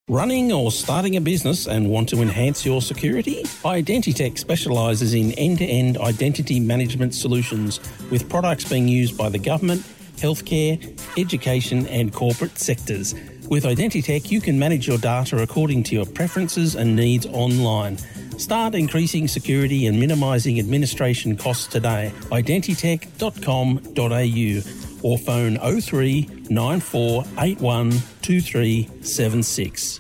Running or starting a business and want to enhance your security? Identitech specialises in end-to-end identity management solutions with products being used by the government, healthcare, education and corporate sectors. With Identitech, you can manage your data according to your preferences and needs online. Start increasing security and minimising administration costs today. Identitech.com.au or phone 03 9481 2376.